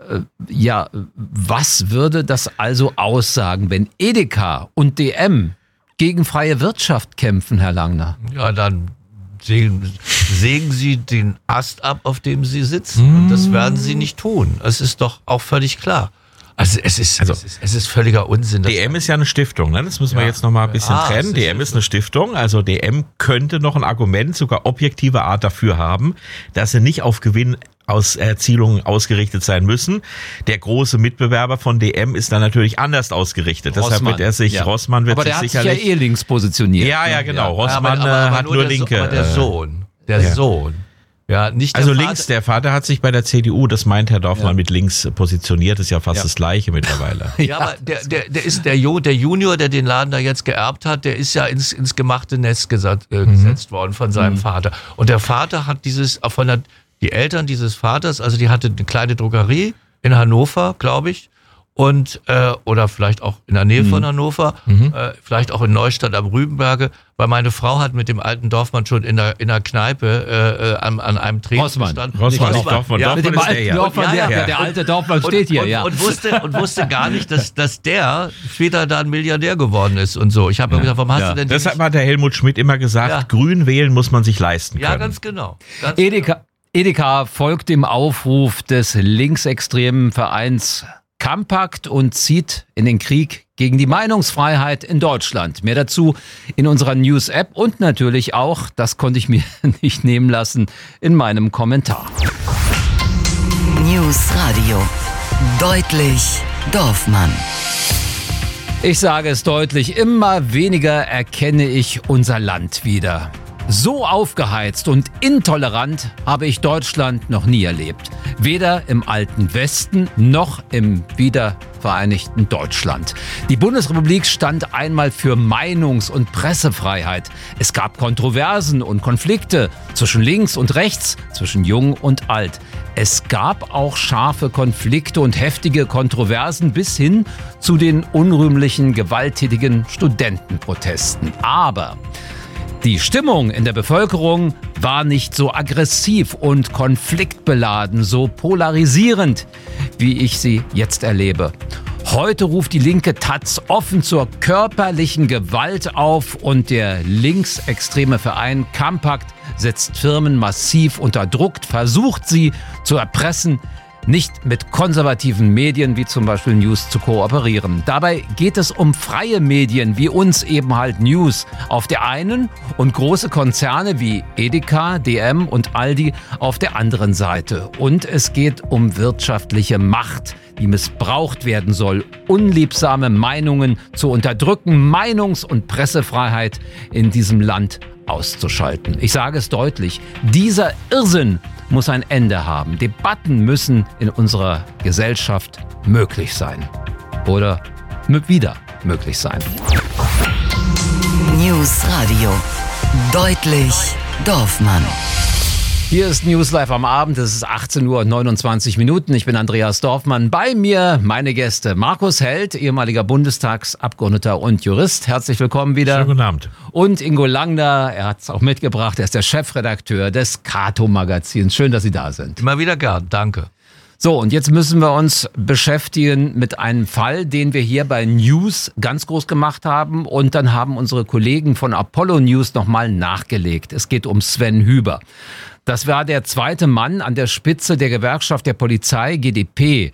Ja, was würde das also aussagen, wenn Edeka und D M gegen freie Wirtschaft kämpfen, Herr Langner? Ja, dann sägen, sägen Sie den Ast ab, auf dem Sie sitzen. Und das werden Sie nicht tun. Es ist doch auch völlig klar. Also es ist, also, es ist, es ist völliger Unsinn. D M ist ja eine Stiftung, ne? Das müssen wir ja jetzt noch mal ein bisschen ah, trennen. D M ist eine Stiftung, also D M könnte noch ein Argument, sogar objektive Art dafür haben, dass sie nicht auf Gewinn aus Erzielungen ausgerichtet sein müssen. Der große Mitbewerber von D M ist dann natürlich anders ausgerichtet. Rossmann. Deshalb wird er sich, ja. Rossmann wird aber sich der sicherlich... hat sich ja eh links positioniert. Ja, ja, genau. Ja. Rossmann aber, aber, aber hat nur, nur der Linke. So, aber der Sohn, der ja. Sohn. Ja, nicht der also Vater. links, der Vater hat sich bei der C D U, das meint Herr Dorfmann, ja. mit links positioniert, ist ja fast ja. das Gleiche mittlerweile. Ja, aber der, der, der ist der, jo, der Junior, der den Laden da jetzt geerbt hat, der ist ja ins, ins gemachte Nest gesetzt, äh, mhm. gesetzt worden von seinem mhm. Vater. Und der Vater hat dieses, von der, die Eltern dieses Vaters, also die hatte eine kleine Drogerie in Hannover, glaube ich, und äh, oder vielleicht auch in der Nähe mhm. von Hannover, mhm. äh, vielleicht auch in Neustadt am Rübenberge, weil meine Frau hat mit dem alten Dorfmann schon in der in der Kneipe äh, an, an einem Tresen Rossmann. gestanden. Rossmann, Rossmann. Dorfmann. Ja, mit dem alten der, Dorfmann, ja, der, ja. der alte Dorfmann steht hier, und, ja. Und wusste, und wusste gar nicht, dass, dass der später dann Milliardär geworden ist und so. Ich habe ja. mir gedacht, warum hast ja. du denn... Deshalb hat der Helmut Schmidt immer gesagt, ja. grün wählen muss man sich leisten können. Ja, ganz genau. Ganz Edeka, genau. Edeka folgt dem Aufruf des linksextremen Vereins Campact und zieht in den Krieg gegen die Meinungsfreiheit in Deutschland. Mehr dazu in unserer News-App und natürlich auch, das konnte ich mir nicht nehmen lassen, in meinem Kommentar. News Radio. Deutlich Dorfmann. Ich sage es deutlich, immer weniger erkenne ich unser Land wieder. So aufgeheizt und intolerant habe ich Deutschland noch nie erlebt. Weder im alten Westen noch im wiedervereinigten Deutschland. Die Bundesrepublik stand einmal für Meinungs- und Pressefreiheit. Es gab Kontroversen und Konflikte zwischen links und rechts, zwischen jung und alt. Es gab auch scharfe Konflikte und heftige Kontroversen bis hin zu den unrühmlichen, gewalttätigen Studentenprotesten. Aber die Stimmung in der Bevölkerung war nicht so aggressiv und konfliktbeladen, so polarisierend, wie ich sie jetzt erlebe. Heute ruft die linke Taz offen zur körperlichen Gewalt auf und der linksextreme Verein Campact setzt Firmen massiv unter Druck, versucht sie zu erpressen, nicht mit konservativen Medien wie zum Beispiel News zu kooperieren. Dabei geht es um freie Medien wie uns eben halt News auf der einen und große Konzerne wie Edeka, D M und Aldi auf der anderen Seite. Und es geht um wirtschaftliche Macht, die missbraucht werden soll, unliebsame Meinungen zu unterdrücken, Meinungs- und Pressefreiheit in diesem Land auszuschalten. Ich sage es deutlich, dieser Irrsinn muss ein Ende haben. Debatten müssen in unserer Gesellschaft möglich sein. Oder wieder möglich sein. News Radio. Deutlich Dorfmann. Hier ist News Live am Abend, es ist achtzehn Uhr neunundzwanzig Minuten. Ich bin Andreas Dorfmann. Bei mir meine Gäste Markus Held, ehemaliger Bundestagsabgeordneter und Jurist. Herzlich willkommen wieder. Schönen guten Abend. Und Ingo Langner, er hat es auch mitgebracht, er ist der Chefredakteur des Kato-Magazins. Schön, dass Sie da sind. Immer wieder gern, danke. So, und jetzt müssen wir uns beschäftigen mit einem Fall, den wir hier bei News ganz groß gemacht haben. Und dann haben unsere Kollegen von Apollo News nochmal nachgelegt. Es geht um Sven Hüber. Das war der zweite Mann an der Spitze der Gewerkschaft der Polizei, G D P.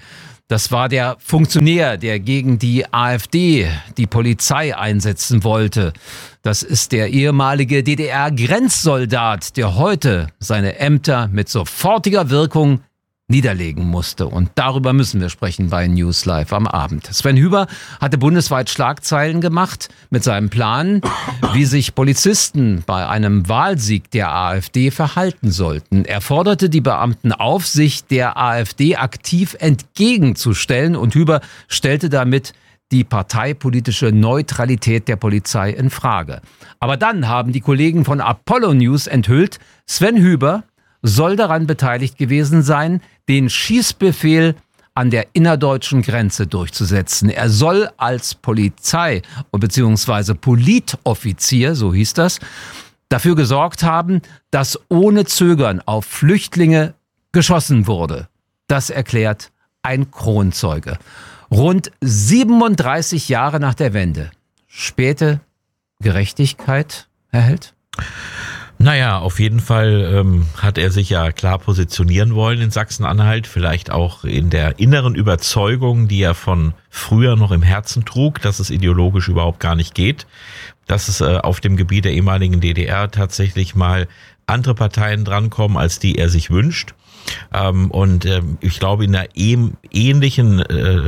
Das war der Funktionär, der gegen die AfD die Polizei einsetzen wollte. Das ist der ehemalige D D R-Grenzsoldat, der heute seine Ämter mit sofortiger Wirkung niederlegen musste. Und darüber müssen wir sprechen bei News Live am Abend. Sven Hüber hatte bundesweit Schlagzeilen gemacht mit seinem Plan, wie sich Polizisten bei einem Wahlsieg der AfD verhalten sollten. Er forderte die Beamten auf, sich der AfD aktiv entgegenzustellen, und Hüber stellte damit die parteipolitische Neutralität der Polizei in Frage. Aber dann haben die Kollegen von Apollo News enthüllt, Sven Hüber soll daran beteiligt gewesen sein, den Schießbefehl an der innerdeutschen Grenze durchzusetzen. Er soll als Polizei- bzw. Politoffizier, so hieß das, dafür gesorgt haben, dass ohne Zögern auf Flüchtlinge geschossen wurde. Das erklärt ein Kronzeuge. Rund siebenunddreißig Jahre nach der Wende. Späte Gerechtigkeit, Herr Held? Naja, auf jeden Fall ähm, hat er sich ja klar positionieren wollen in Sachsen-Anhalt, vielleicht auch in der inneren Überzeugung, die er von früher noch im Herzen trug, dass es ideologisch überhaupt gar nicht geht, dass es äh, auf dem Gebiet der ehemaligen D D R tatsächlich mal andere Parteien drankommen, als die er sich wünscht. Ähm, und ähm, ich glaube, in einer ähnlichen äh,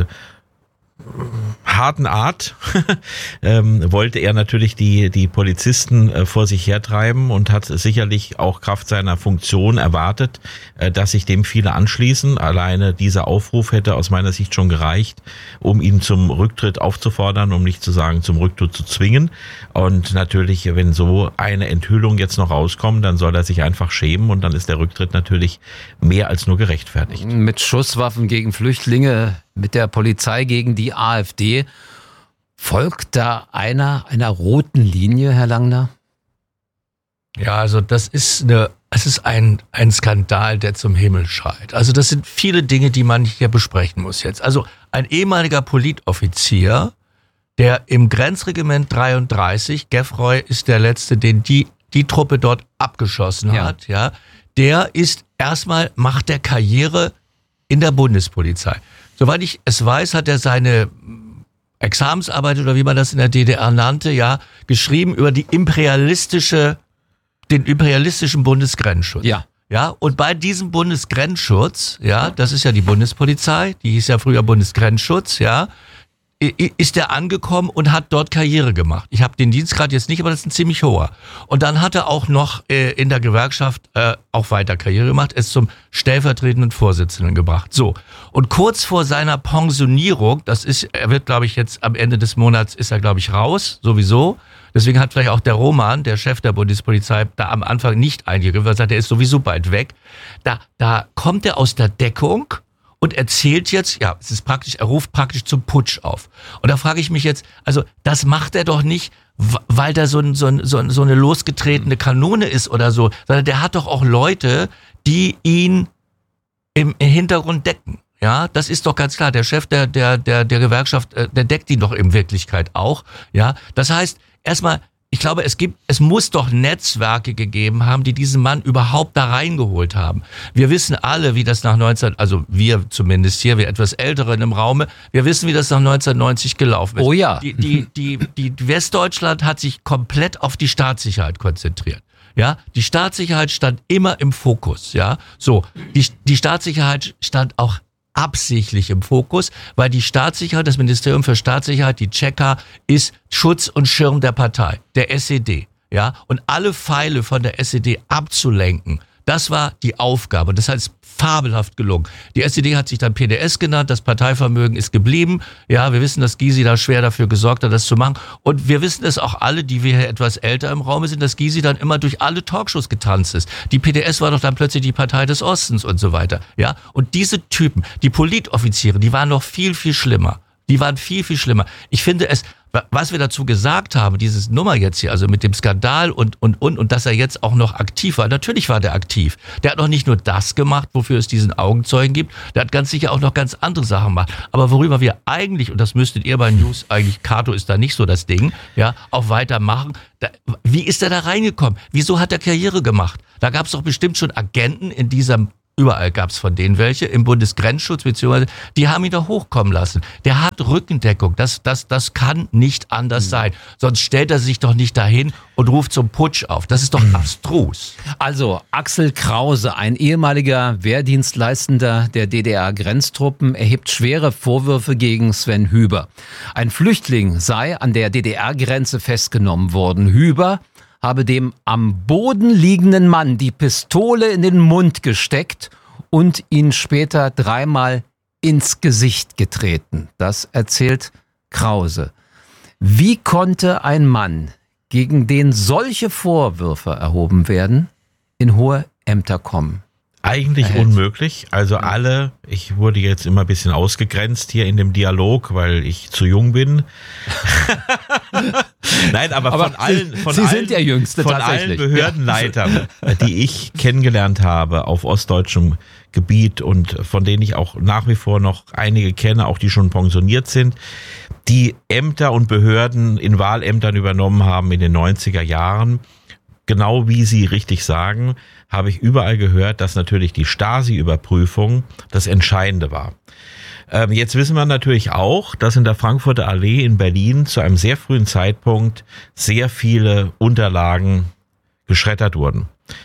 harten Art ähm, wollte er natürlich die die Polizisten äh, vor sich hertreiben und hat sicherlich auch Kraft seiner Funktion erwartet, äh, dass sich dem viele anschließen. Alleine dieser Aufruf hätte aus meiner Sicht schon gereicht, um ihn zum Rücktritt aufzufordern, um nicht zu sagen zum Rücktritt zu zwingen. Und natürlich, wenn so eine Enthüllung jetzt noch rauskommt, dann soll er sich einfach schämen, und dann ist der Rücktritt natürlich mehr als nur gerechtfertigt. Mit Schusswaffen gegen Flüchtlinge, mit der Polizei gegen die AfD. Folgt da einer einer roten Linie, Herr Langner? Ja, also das ist eine, es ist ein, ein Skandal, der zum Himmel schreit. Also das sind viele Dinge, die man hier besprechen muss jetzt. Also ein ehemaliger Politoffizier, der im Grenzregiment dreiunddreißig, Geffroy ist der letzte, den die, die Truppe dort abgeschossen Ja. hat, ja, der ist erstmal, macht der Karriere in der Bundespolizei. Soweit ich es weiß, hat er seine Examensarbeit, oder wie man das in der D D R nannte, ja, geschrieben über die imperialistische, den imperialistischen Bundesgrenzschutz. Ja. Ja, und bei diesem Bundesgrenzschutz, ja, das ist ja die Bundespolizei, die hieß ja früher Bundesgrenzschutz, ja, ist er angekommen und hat dort Karriere gemacht. Ich habe den Dienstgrad jetzt nicht, aber das ist ein ziemlich hoher. Und dann hat er auch noch äh, in der Gewerkschaft äh, auch weiter Karriere gemacht, ist zum stellvertretenden Vorsitzenden gebracht. So, und kurz vor seiner Pensionierung, das ist, er wird, glaube ich, jetzt am Ende des Monats ist er, glaube ich, raus, sowieso. Deswegen hat vielleicht auch der Roman, der Chef der Bundespolizei, da am Anfang nicht eingegriffen, weil er sagt, er ist sowieso bald weg. Da, da kommt er aus der Deckung und erzählt jetzt, ja, es ist praktisch, er ruft praktisch zum Putsch auf. Und da frage ich mich jetzt, also das macht er doch nicht, weil da so, ein, so, ein, so, ein, so eine losgetretene Kanone ist oder so, sondern der hat doch auch Leute, die ihn im Hintergrund decken. Ja, das ist doch ganz klar. Der Chef der, der, der, der Gewerkschaft, der deckt ihn doch in Wirklichkeit auch. Ja, das heißt, erstmal, ich glaube, es gibt, es muss doch Netzwerke gegeben haben, die diesen Mann überhaupt da reingeholt haben. Wir wissen alle, wie das nach neunzehn, also wir zumindest hier, wir etwas Älteren im Raume, wir wissen, wie das nach neunzehnhundertneunzig gelaufen ist. Oh ja. Die, die, die, die Westdeutschland hat sich komplett auf die Staatssicherheit konzentriert. Ja, die Staatssicherheit stand immer im Fokus. Ja, so, die, die Staatssicherheit stand auch absichtlich im Fokus, weil die Staatssicherheit, das Ministerium für Staatssicherheit, die Tscheka, ist Schutz und Schirm der Partei, der S E D. Ja, und alle Pfeile von der S E D abzulenken, das war die Aufgabe. Das heißt, fabelhaft gelungen. Die S E D hat sich dann P D S genannt, das Parteivermögen ist geblieben. Ja, wir wissen, dass Gysi da schwer dafür gesorgt hat, das zu machen. Und wir wissen es auch alle, die wir hier etwas älter im Raum sind, dass Gysi dann immer durch alle Talkshows getanzt ist. Die P D S war doch dann plötzlich die Partei des Ostens und so weiter. Ja, und diese Typen, die Politoffiziere, die waren noch viel, viel schlimmer. Die waren viel, viel schlimmer. Ich finde es, was wir dazu gesagt haben, dieses Nummer jetzt hier, also mit dem Skandal und, und, und, und dass er jetzt auch noch aktiv war. Natürlich war der aktiv. Der hat noch nicht nur das gemacht, wofür es diesen Augenzeugen gibt. Der hat ganz sicher auch noch ganz andere Sachen gemacht. Aber worüber wir eigentlich, und das müsstet ihr bei News eigentlich, Kato ist da nicht so das Ding, ja, auch weitermachen. Da, wie ist er da reingekommen? Wieso hat er Karriere gemacht? Da gab es doch bestimmt schon Agenten in dieser Überall gab es von denen welche, im Bundesgrenzschutz, beziehungsweise die haben ihn da hochkommen lassen. Der hat Rückendeckung, das, das, das kann nicht anders mhm. sein. Sonst stellt er sich doch nicht dahin und ruft zum Putsch auf. Das ist doch mhm. abstrus. Also Axel Krause, ein ehemaliger Wehrdienstleistender der D D R-Grenztruppen, erhebt schwere Vorwürfe gegen Sven Hüber. Ein Flüchtling sei an der D D R-Grenze festgenommen worden. Hüber habe dem am Boden liegenden Mann die Pistole in den Mund gesteckt und ihn später dreimal ins Gesicht getreten. Das erzählt Krause. Wie konnte ein Mann, gegen den solche Vorwürfe erhoben werden, in hohe Ämter kommen? Eigentlich Erhält. unmöglich. Also alle, ich wurde jetzt immer ein bisschen ausgegrenzt hier in dem Dialog, weil ich zu jung bin. Nein, aber, aber von allen, von Sie allen, sind der Jüngste, von tatsächlich. allen Behördenleitern, die ich kennengelernt habe auf ostdeutschem Gebiet und von denen ich auch nach wie vor noch einige kenne, auch die schon pensioniert sind, die Ämter und Behörden in Wahlämtern übernommen haben in den neunziger Jahren, genau wie Sie richtig sagen, habe ich überall gehört, dass natürlich die Stasi-Überprüfung das Entscheidende war. Ähm, jetzt wissen wir natürlich auch, dass in der Frankfurter Allee in Berlin zu einem sehr frühen Zeitpunkt sehr viele Unterlagen geschreddert wurden.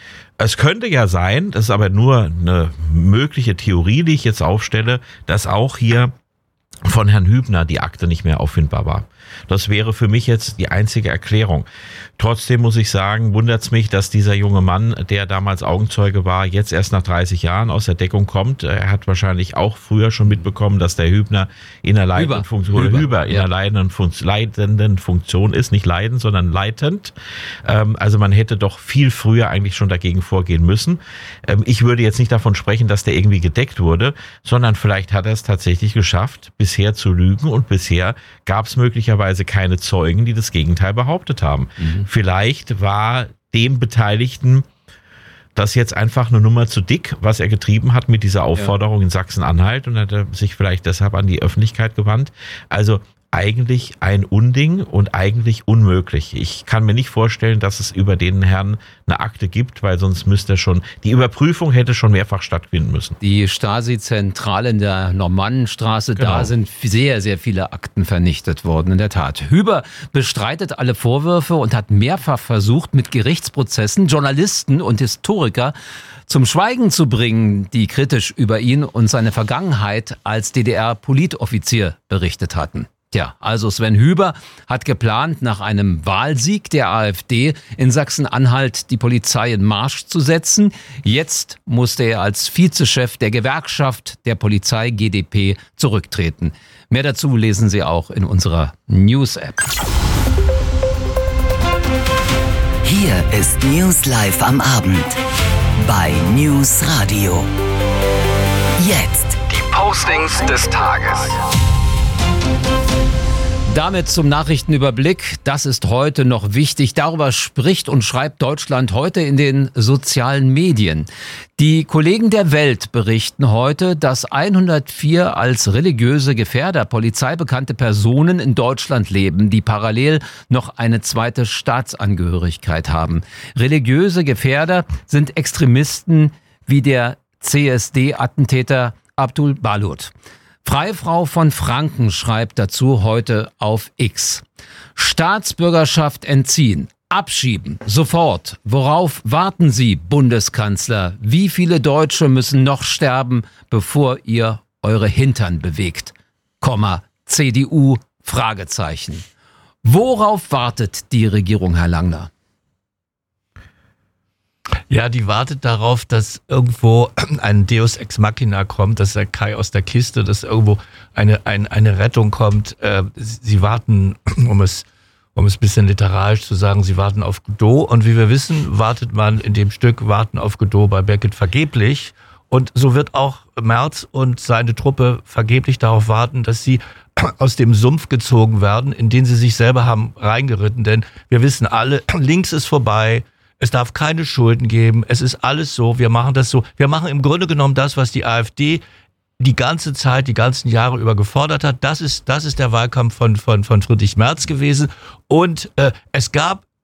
Es könnte ja sein, das ist aber nur eine mögliche Theorie, die ich jetzt aufstelle, dass auch hier von Herrn Hübner die Akte nicht mehr auffindbar war. Das wäre für mich jetzt die einzige Erklärung. Trotzdem muss ich sagen, wundert es mich, dass dieser junge Mann, der damals Augenzeuge war, jetzt erst nach dreißig Jahren aus der Deckung kommt. Er hat wahrscheinlich auch früher schon mitbekommen, dass der Hübner in der leitenden Funktion, Hüber, Hüber in ja. der leitenden, Funkt, leitenden Funktion ist, nicht leidend, sondern leitend. Ähm, also man hätte doch viel früher eigentlich schon dagegen vorgehen müssen. Ähm, ich würde jetzt nicht davon sprechen, dass der irgendwie gedeckt wurde, sondern vielleicht hat er es tatsächlich geschafft, bisher zu lügen und bisher gab es möglicherweise keine Zeugen, die das Gegenteil behauptet haben. Mhm. Vielleicht war dem Beteiligten das jetzt einfach eine Nummer zu dick, was er getrieben hat mit dieser Aufforderung ja. in Sachsen-Anhalt und hat er sich vielleicht deshalb an die Öffentlichkeit gewandt. Also eigentlich ein Unding und eigentlich unmöglich. Ich kann mir nicht vorstellen, dass es über den Herrn eine Akte gibt, weil sonst müsste er schon, die Überprüfung hätte schon mehrfach stattfinden müssen. Die Stasi-Zentrale in der Normannenstraße, genau. Da sind sehr, sehr viele Akten vernichtet worden, in der Tat. Hüber bestreitet alle Vorwürfe und hat mehrfach versucht, mit Gerichtsprozessen Journalisten und Historiker zum Schweigen zu bringen, die kritisch über ihn und seine Vergangenheit als D D R-Politoffizier berichtet hatten. Tja, also Sven Hüber hat geplant, nach einem Wahlsieg der AfD in Sachsen-Anhalt die Polizei in Marsch zu setzen. Jetzt musste er als Vizechef der Gewerkschaft der Polizei G d P zurücktreten. Mehr dazu lesen Sie auch in unserer News-App. Hier ist News Live am Abend bei News Radio. Jetzt die Postings des Tages. Damit zum Nachrichtenüberblick. Das ist heute noch wichtig. Darüber spricht und schreibt Deutschland heute in den sozialen Medien. Die Kollegen der Welt berichten heute, dass hundertvier als religiöse Gefährder polizeibekannte Personen in Deutschland leben, die parallel noch eine zweite Staatsangehörigkeit haben. Religiöse Gefährder sind Extremisten wie der C S D-Attentäter Abdul Balut. Freifrau von Franken schreibt dazu heute auf X. Staatsbürgerschaft entziehen, abschieben, sofort. Worauf warten Sie, Bundeskanzler? Wie viele Deutsche müssen noch sterben, bevor ihr eure Hintern bewegt? Komma, C D U, Fragezeichen. Worauf wartet die Regierung, Herr Langner? Ja, die wartet darauf, dass irgendwo ein Deus Ex Machina kommt, dass der Kai aus der Kiste, dass irgendwo eine, eine, eine Rettung kommt. Äh, sie warten, um es, um es ein bisschen literarisch zu sagen, sie warten auf Godot. Und wie wir wissen, wartet man in dem Stück Warten auf Godot bei Beckett vergeblich. Und so wird auch Merz und seine Truppe vergeblich darauf warten, dass sie aus dem Sumpf gezogen werden, in den sie sich selber haben reingeritten. Denn wir wissen alle, links ist vorbei. Es darf keine Schulden geben. Es ist alles so. Wir machen das so. Wir machen im Grunde genommen das, was die AfD die ganze Zeit, die ganzen Jahre über gefordert hat. Das ist, das ist der Wahlkampf von, von, von Friedrich Merz gewesen. Und äh, es gab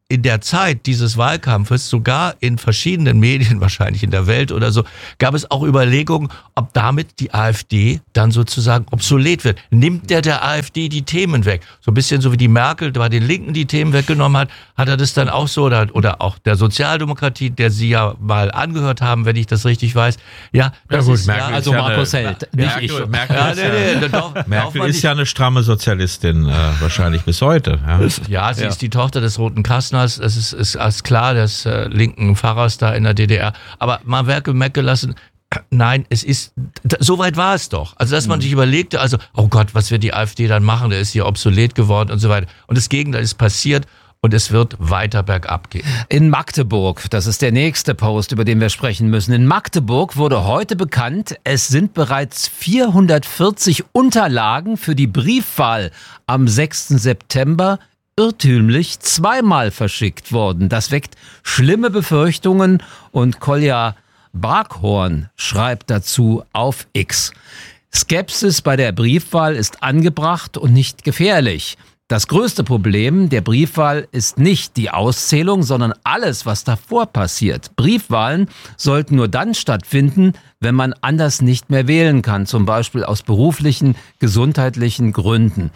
in der Zeit dieses Wahlkampfes, sogar in verschiedenen Medien, wahrscheinlich in der Welt oder so, gab es auch Überlegungen, ob damit die AfD dann sozusagen obsolet wird. Nimmt der der AfD die Themen weg? So ein bisschen so wie die Merkel bei den Linken die Themen weggenommen hat, hat er das dann auch so, oder, oder auch der Sozialdemokratie, der Sie ja mal angehört haben, wenn ich das richtig weiß. Ja, das ja gut, ist Merkel ja, ist also ja Markus eine, Held, Merkel, nicht ich. Merkel, ja, ist, nee, ja, nee, darf, Merkel darf ist ja eine stramme Sozialistin, äh, wahrscheinlich bis heute. Ja, ja sie ja. ist die Tochter des Roten Kastners, das ist, ist, ist klar, des äh, linken Pfarrers da in der D D R. Aber mal Werke weggelassen, nein, es ist, so weit war es doch. Also, dass man sich überlegte, also, oh Gott, was wird die AfD dann machen? Der ist hier obsolet geworden und so weiter. Und das Gegenteil ist passiert. Und es wird weiter bergab gehen. In Magdeburg, das ist der nächste Post, über den wir sprechen müssen. In Magdeburg wurde heute bekannt, es sind bereits vierhundertvierzig Unterlagen für die Briefwahl am sechsten September irrtümlich zweimal verschickt worden. Das weckt schlimme Befürchtungen und Kolja Barkhorn schreibt dazu auf X. Skepsis bei der Briefwahl ist angebracht und nicht gefährlich. Das größte Problem der Briefwahl ist nicht die Auszählung, sondern alles, was davor passiert. Briefwahlen sollten nur dann stattfinden, wenn man anders nicht mehr wählen kann, zum Beispiel aus beruflichen, gesundheitlichen Gründen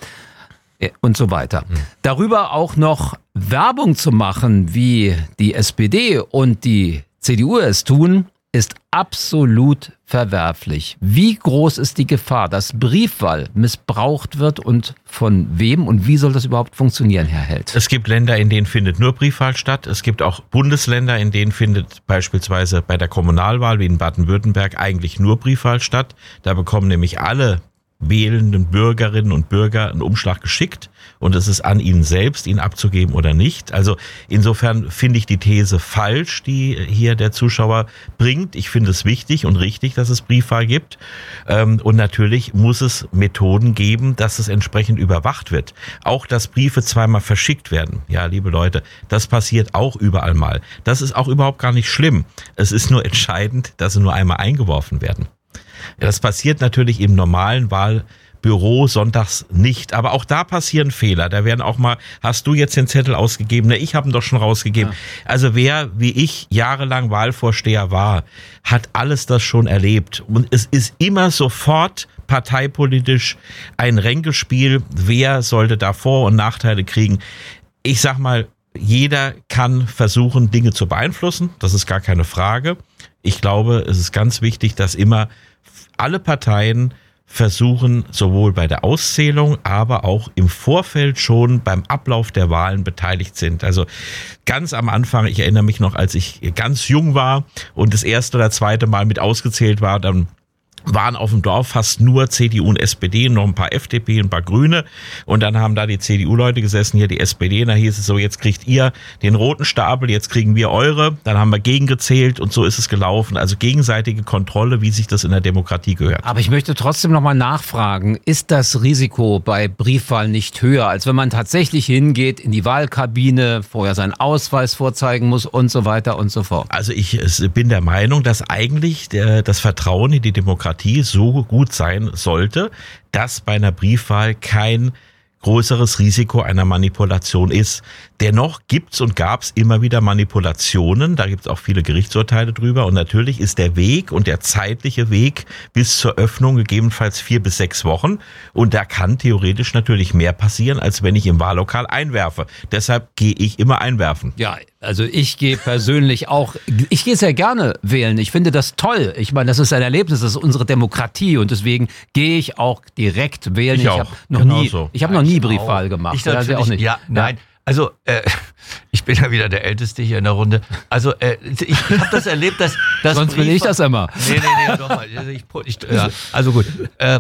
und so weiter. Mhm. Darüber auch noch Werbung zu machen, wie die S P D und die C D U es tun, ist absolut verwerflich. Wie groß ist die Gefahr, dass Briefwahl missbraucht wird und von wem und wie soll das überhaupt funktionieren, Herr Held? Es gibt Länder, in denen findet nur Briefwahl statt. Es gibt auch Bundesländer, in denen findet beispielsweise bei der Kommunalwahl wie in Baden-Württemberg eigentlich nur Briefwahl statt. Da bekommen nämlich alle wählenden Bürgerinnen und Bürger einen Umschlag geschickt und es ist an ihnen selbst, ihn abzugeben oder nicht. Also insofern finde ich die These falsch, die hier der Zuschauer bringt. Ich finde es wichtig und richtig, dass es Briefwahl gibt und natürlich muss es Methoden geben, dass es entsprechend überwacht wird. Auch, dass Briefe zweimal verschickt werden. Ja, liebe Leute, das passiert auch überall mal. Das ist auch überhaupt gar nicht schlimm. Es ist nur entscheidend, dass sie nur einmal eingeworfen werden. Das passiert natürlich im normalen Wahlbüro sonntags nicht. Aber auch da passieren Fehler. Da werden auch mal, hast du jetzt den Zettel ausgegeben? Ne, ich habe ihn doch schon rausgegeben. Ja. Also wer, wie ich, jahrelang Wahlvorsteher war, hat alles das schon erlebt. Und es ist immer sofort parteipolitisch ein Ränkespiel. Wer sollte da Vor- und Nachteile kriegen? Ich sag mal, jeder kann versuchen, Dinge zu beeinflussen. Das ist gar keine Frage. Ich glaube, es ist ganz wichtig, dass immer alle Parteien versuchen, sowohl bei der Auszählung, aber auch im Vorfeld schon beim Ablauf der Wahlen beteiligt sind. Also ganz am Anfang, ich erinnere mich noch, als ich ganz jung war und das erste oder zweite Mal mit ausgezählt war, dann waren auf dem Dorf fast nur C D U und S P D, noch ein paar F D P, ein paar Grüne. Und dann haben da die C D U-Leute gesessen, hier die S P D. Da hieß es so, jetzt kriegt ihr den roten Stapel, jetzt kriegen wir eure. Dann haben wir gegengezählt und so ist es gelaufen. Also gegenseitige Kontrolle, wie sich das in der Demokratie gehört. Aber ich möchte trotzdem nochmal nachfragen, ist das Risiko bei Briefwahl nicht höher, als wenn man tatsächlich hingeht in die Wahlkabine, vorher seinen Ausweis vorzeigen muss und so weiter und so fort? Also ich bin der Meinung, dass eigentlich der, das Vertrauen in die Demokratie so gut sein sollte, dass bei einer Briefwahl kein größeres Risiko einer Manipulation ist. Dennoch gibt's und gab's immer wieder Manipulationen, da gibt's auch viele Gerichtsurteile drüber und natürlich ist der Weg und der zeitliche Weg bis zur Öffnung gegebenenfalls vier bis sechs Wochen und da kann theoretisch natürlich mehr passieren, als wenn ich im Wahllokal einwerfe. Deshalb gehe ich immer einwerfen. Ja, also ich gehe persönlich auch, ich gehe sehr gerne wählen, ich finde das toll. Ich meine, das ist ein Erlebnis, das ist unsere Demokratie und deswegen gehe ich auch direkt wählen. Ich, ich auch. habe noch Genauso. nie, ich habe noch nie Briefwahl gemacht. Ich natürlich auch nicht. Ja, nein. Also, äh, ich bin ja wieder der Älteste hier in der Runde. Also, äh, ich, ich habe das erlebt, dass... dass Sonst will ich das immer. Nee, nee, nee, doch mal. Also, ich, ich, ja, also gut. Äh,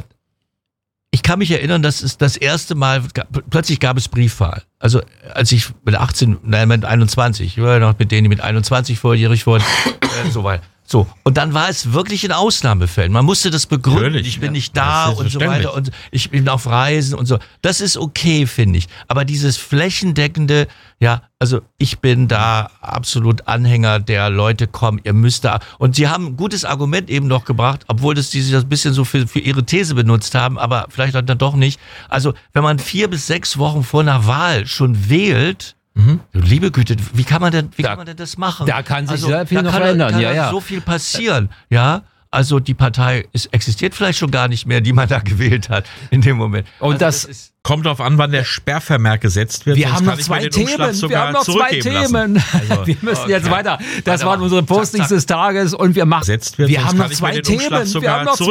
ich kann mich erinnern, dass es das erste Mal, plötzlich gab es Briefwahl. Also, als ich mit achtzehn, nein, mit einundzwanzig, ich war ja noch mit denen, die mit einundzwanzig volljährig wurden, äh, so weit. So, und dann war es wirklich in Ausnahmefällen. Man musste das begründen, Natürlich, ich bin ja. nicht da und so weiter und ich bin auf Reisen und so. Das ist okay, finde ich. Aber dieses flächendeckende, ja, also ich bin da absolut Anhänger der Leute, komm, ihr müsst da. Und sie haben ein gutes Argument eben noch gebracht, obwohl das die sich das ein bisschen so für, für ihre These benutzt haben, aber vielleicht dann doch nicht. Also, wenn man vier bis sechs Wochen vor einer Wahl schon wählt, Mhm. Liebe Güte, wie kann man denn, wie da, kann man denn das machen? Da kann sich also, sehr viel da noch kann, verändern. Kann ja, ja. so viel passieren. Ja, also die Partei ist, existiert vielleicht schon gar nicht mehr, die man da gewählt hat in dem Moment. Und also das, das ist, kommt darauf an, wann der Sperrvermerk gesetzt wird. Wir haben noch zwei Themen. Wir haben noch zwei Themen. Also, wir müssen okay. jetzt weiter. Das waren unsere Postings zack, zack. des Tages und wir machen. Wird, wir haben noch zwei Themen. Wir haben noch zwei